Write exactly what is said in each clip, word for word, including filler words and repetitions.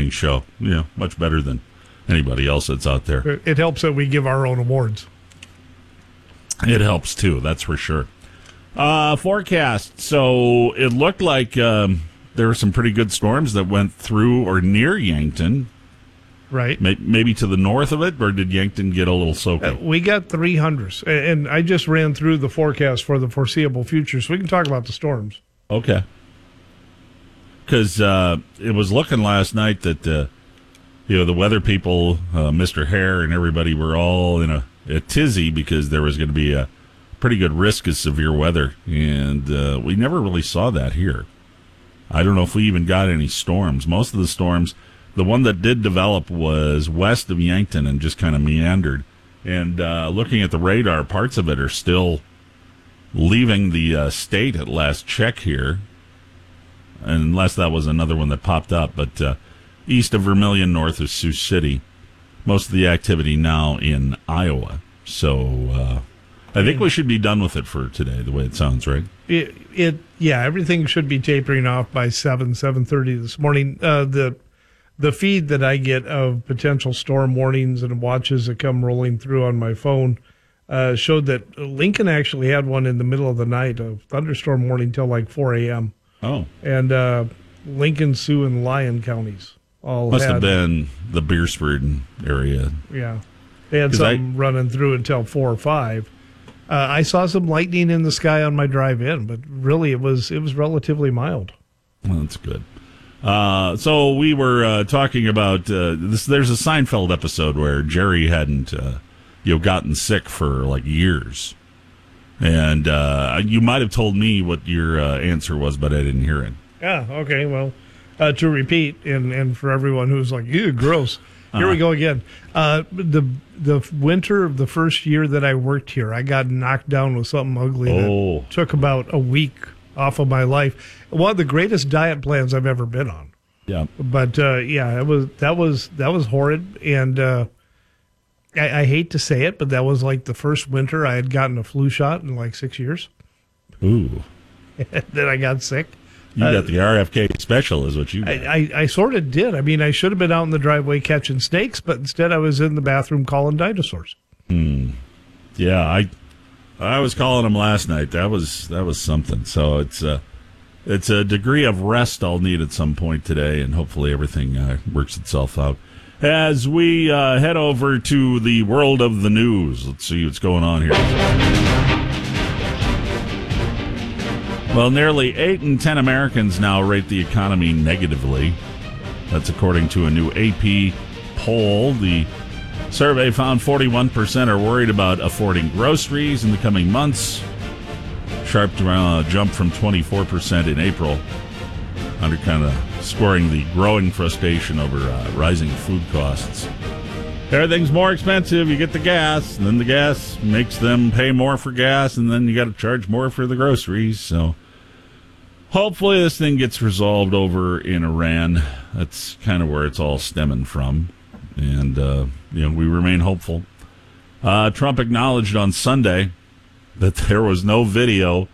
morning show. Yeah, much better than anybody else that's out there. It helps that we give our own awards. It helps, too, that's for sure. Uh, forecast. So it looked like um, there were some pretty good storms that went through or near Yankton. Right. Maybe to the north of it, or did Yankton get a little soaking? Uh, we got three hundreds, and I just ran through the forecast for the foreseeable future, so we can talk about the storms. Okay. Because uh, it was looking last night that uh, you know the weather people, uh, Mister Hare and everybody were all in a, a tizzy because there was going to be a pretty good risk of severe weather, and uh, we never really saw that here. I don't know if we even got any storms. Most of the storms... The one that did develop was west of Yankton and just kind of meandered. And uh, looking at the radar, parts of it are still leaving the uh, state at last check here, unless that was another one that popped up. But uh, east of Vermilion, north of Sioux City, most of the activity now in Iowa. So uh, I think we should be done with it for today, the way it sounds, right? It, it yeah, everything should be tapering off by seven, seven thirty this morning. Uh, the The feed that I get of potential storm warnings and watches that come rolling through on my phone uh, showed that Lincoln actually had one in the middle of the night, a thunderstorm warning till like four a.m. Oh. And uh, Lincoln, Sioux, and Lyon counties all Must had, have been the Beersford area. Yeah. They had something I, running through until four or five. Uh, I saw some lightning in the sky on my drive in, but really it was it was relatively mild. Well, that's good. Uh, so we were uh, talking about uh, this. There's a Seinfeld episode where Jerry hadn't, uh, you know, gotten sick for like years, and uh, you might have told me what your uh, answer was, but I didn't hear it. Yeah. Okay. Well, uh, to repeat, and, and for everyone who's like, ew, gross. Here uh, we go again. Uh, the the winter of the first year that I worked here, I got knocked down with something ugly oh. that took about a week off of my life. One of the greatest diet plans I've ever been on. Yeah. But uh, yeah, it was that was that was horrid, and uh, I, I hate to say it, but that was like the first winter I had gotten a flu shot in like six years. Ooh. Then I got sick. You uh, got the R F K special, is what you got. I, I, I sort of did. I mean, I should have been out in the driveway catching snakes, but instead I was in the bathroom calling dinosaurs. Hmm. Yeah, I. I was calling them last night. That was that was something. So it's a, it's a degree of rest I'll need at some point today, and hopefully everything uh, works itself out. As we uh, head over to the world of the news, let's see what's going on here. Well, nearly eight in ten Americans now rate the economy negatively. That's according to a new A P poll. The survey found forty-one percent are worried about affording groceries in the coming months. Sharp uh, jump from twenty-four percent in April, under kind of scoring the growing frustration over uh, rising food costs. Everything's more expensive. You get the gas, and then the gas makes them pay more for gas, and then you got to charge more for the groceries. So hopefully this thing gets resolved over in Iran. That's kind of where it's all stemming from. And, uh, you know, we remain hopeful. Uh, Trump acknowledged on Sunday that there was no video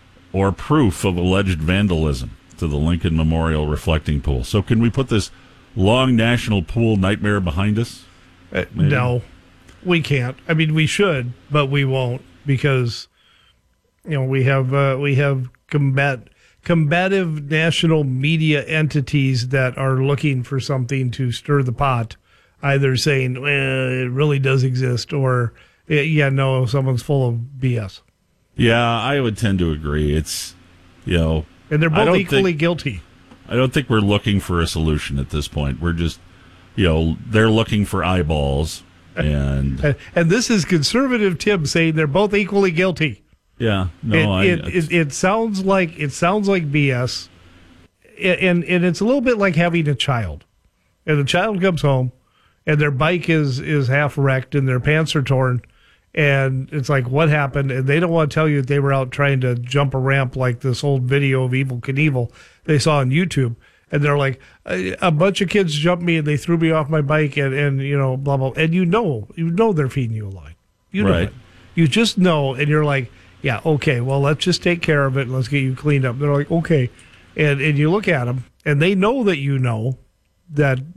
or proof of alleged vandalism to the Lincoln Memorial reflecting pool. So can we put this long national pool nightmare behind us? Uh, no, we can't. I mean, we should, but we won't because, you know, we have uh, we have combat combative national media entities that are looking for something to stir the pot. Either saying, well, it really does exist, or, yeah, no, someone's full of B S. Yeah, I would tend to agree. It's, you know... And they're both equally think, guilty. I don't think we're looking for a solution at this point. We're just, you know, they're looking for eyeballs, and... and, and this is conservative Tim saying they're both equally guilty. Yeah, no, it, I... It, it, it sounds like, it sounds like B S, and, and it's a little bit like having a child. And the child comes home, and their bike is, is half wrecked and their pants are torn. And it's like, what happened? And they don't want to tell you that they were out trying to jump a ramp like this old video of Evel Knievel they saw on YouTube. And they're like, a, a bunch of kids jumped me and they threw me off my bike and, and, you know, blah, blah. And you know, you know they're feeding you a lie. You know right. it. You just know. And you're like, yeah, okay, well, let's just take care of it and let's get you cleaned up. They're like, okay. And, and you look at them and they know that you know that